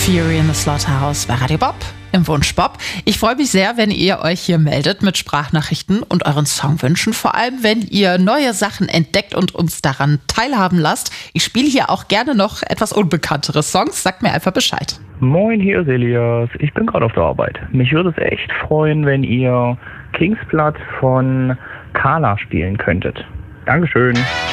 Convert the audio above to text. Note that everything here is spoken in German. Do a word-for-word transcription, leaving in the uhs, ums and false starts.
Fury in the Slaughterhouse bei Radio Bob im Wunsch Bob. Ich freue mich sehr, wenn ihr euch hier meldet mit Sprachnachrichten und euren Songwünschen. Vor allem, wenn ihr neue Sachen entdeckt und uns daran teilhaben lasst. Ich spiele hier auch gerne noch etwas unbekanntere Songs. Sagt mir einfach Bescheid. Moin, hier ist Elias. Ich bin gerade auf der Arbeit. Mich würde es echt freuen, wenn ihr Kingsblood von Carla spielen könntet. Dankeschön.